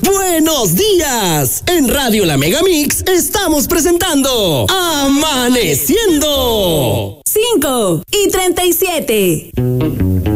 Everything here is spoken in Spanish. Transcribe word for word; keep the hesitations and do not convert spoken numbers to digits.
Buenos días. En Radio La Megamix estamos presentando Amaneciendo. cinco y treinta y siete.